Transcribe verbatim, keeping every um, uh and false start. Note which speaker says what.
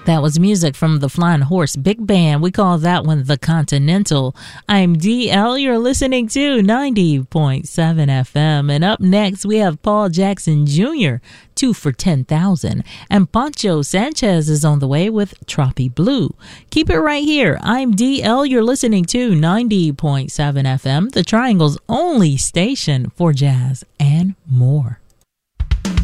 Speaker 1: That was music from the Flying Horse Big Band. We call that one the Continental. I'm D L. You're listening to ninety point seven F M. And up next, we have Paul Jackson Junior, two for ten thousand. And Poncho Sanchez is on the way with Tropi Blue. Keep it right here. I'm D L. You're listening to ninety point seven F M, the Triangle's only station for jazz and more.